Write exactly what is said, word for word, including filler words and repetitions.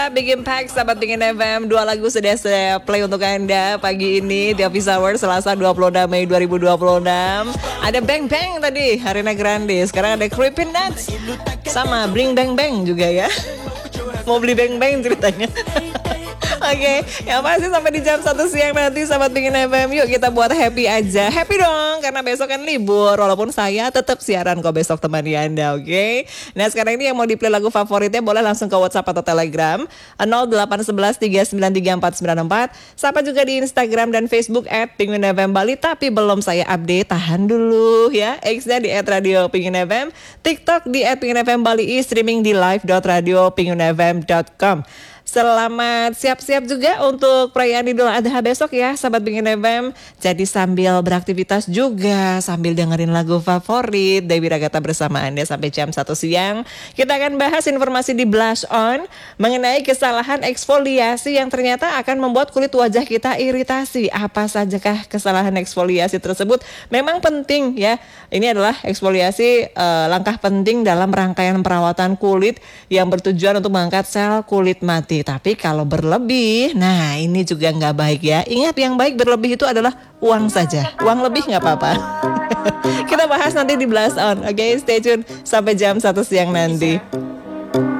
Big Impact, sahabat Pingin F M. Dua lagu sudah saya play untuk Anda pagi ini di Office Hour Selasa dua puluh enam Mei dua ribu dua puluh enam. Ada Bang Bang tadi, Ariana Grande. Sekarang ada Creeping Nuts sama Bring Bang Bang juga ya. Mau beli Bang Bang ceritanya. Oke, okay, yang pasti sampai di jam satu siang nanti sahabat Pingin F M. Yuk kita buat happy aja. Happy dong, karena besok kan libur. Walaupun saya tetap siaran kok besok temani Anda, oke? Okay? Nah sekarang ini yang mau di play lagu favoritnya boleh langsung ke WhatsApp atau Telegram nol delapan satu satu tiga sembilan tiga empat sembilan empat. Sapa juga di Instagram dan Facebook at Pingin F M Bali. Tapi belum saya update, tahan dulu ya. X-nya di at Radio Pingin F M, TikTok di at Pingin F M Bali, streaming di live dot radio pingin f m dot com. Selamat siap-siap juga untuk perayaan Idul Adha besok ya sahabat Pingin F M. Jadi sambil beraktivitas juga, sambil dengerin lagu favorit Dewi Ragata bersama Anda sampai jam satu siang. Kita akan bahas informasi di Blush On mengenai kesalahan eksfoliasi yang ternyata akan membuat kulit wajah kita iritasi. Apa sajakah kesalahan eksfoliasi tersebut? Memang penting ya. Ini adalah eksfoliasi eh, langkah penting dalam rangkaian perawatan kulit yang bertujuan untuk mengangkat sel kulit mati. Tapi kalau berlebih, nah ini juga nggak baik ya. Ingat yang baik berlebih itu adalah uang saja. Uang lebih nggak apa-apa. Kita bahas nanti di Blast On. Oke, okay, stay tune sampai jam satu siang nanti.